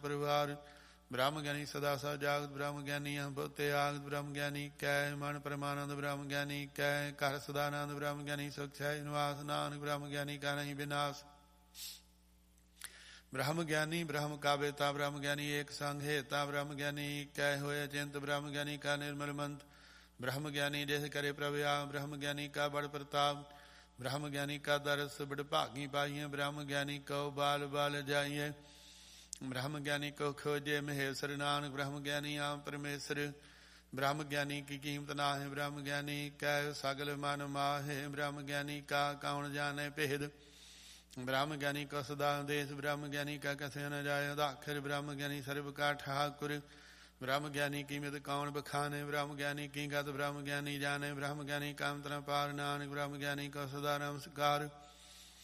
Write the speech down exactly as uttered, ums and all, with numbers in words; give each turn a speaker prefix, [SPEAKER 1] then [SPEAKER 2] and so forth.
[SPEAKER 1] ਪਰਿਵਾਰ। ਬ੍ਰਹਮ ਗਿਆਨੀ ਸਦਾ ਸਦਾ ਜਾਗਤ ਬ੍ਰਹਮ ਗਿਆਨੀ ਅੰਬੋਤੇ ਆਗਤ ਬ੍ਰਹਮ ਗਿਆਨੀ ਕੈ ਮਨ ਪਰਮਾਨੰਦ ਬ੍ਰਹਮ ਗਿਆਨੀ ਕੈ ਘਰ ਸਦਾਨੰਦ ਬ੍ਰਹਮ ਗਿਆਨੀ ਸੁਖ ਸਹਿ ਨਿਵਾਸ ਨਾਨਕ ਬ੍ਰਹਮ ਗਿਆਨੀ ਕਾ ਨਹੀਂ ਵਿਨਾਸ਼। ਬ੍ਰਹਮ ਗਿਆਨੀ ਬ੍ਰਹਮ ਕਾ ਬੇਤਾ ਬ੍ਰਹਮ ਗਿਆਨੀ ਏਕ ਸੰਗ ਹੇਤਾ ਬ੍ਰਹਮ ਗਿਆਨੀ ਕੈ ਹੋਏ ਚਿੰਤ ਬ੍ਰਹਮ ਗਿਆਨੀ ਕਾ ਨਿਰਮਲ ਮੰਤ। ਬ੍ਰਹਮ ਗਿਆਨੀ ਜਿਸ ਕਰੇ ਪ੍ਰਭਿਆ ਬ੍ਰਹਮ ਗਿਆਨੀ ਕਾ ਬੜ ਪ੍ਰਤਾਪ। ਬ੍ਰਹਮ ਗਿਆਨੀ ਕਾ ਦਰਸ ਬੜ ਭਾਗੀ ਪਾਈਏ ਬ੍ਰਹਮ ਗਿਆਨੀ ਕਉ ਬਾਲ ਬਾਲ ਜਾਈਏ। ਬ੍ਰਹਮ ਗਿਆਨੀ ਕੋ ਖੋਜੇ ਮਹੇਸ਼ਰ ਨਾਨਕ ਬ੍ਰਹਮ ਗਿਆਨੀ ਆਮ ਪਰਮੇਸ਼ਰ। ਬ੍ਰਹਮ ਗਿਆਨੀ ਕੀ ਕੀਮਤ ਨਾਹਿ ਬ੍ਰਹਮ ਗਿਆਨੀ ਕੈ ਸਗਲ ਮਨ ਮਾਹੇ। ਬ੍ਰਹਮ ਗਿਆਨੀ ਕਾ ਕੌਣ ਜਾਣੇ ਭੇਦ। ਬ੍ਰਹਮ ਗਿਆਨੀ ਕੋ ਸਦਾ ਦੇਸ ਬ੍ਰਹਮ ਗਿਆਨੀ ਕਾ ਕਸੇ ਨ ਜਾਏ ਅਦਾਖਰ। ਬ੍ਰਹਮ ਗਿਆਨੀ ਸਰਬ ਕਾ ਠਾਕੁਰ। ਬ੍ਰਹਮ ਗਿਆਨੀ ਕੀਮਤ ਕੌਣ ਬਖਾਨੇ। ਬ੍ਰਹਮ ਗਿਆਨੀ ਕੀ ਗਤ ਬ੍ਰਹਮ ਗਿਆਨੀ ਜਾਣੇ। ਬ੍ਰਹਮ ਗਿਆਨੀ ਕਾਮ ਤਨ ਪਾਰ ਨਾਨਕ ਬ੍ਰਹਮ ਗਿਆਨੀ ਕੋ ਸਦਾ ਨਮਸਕਾਰ।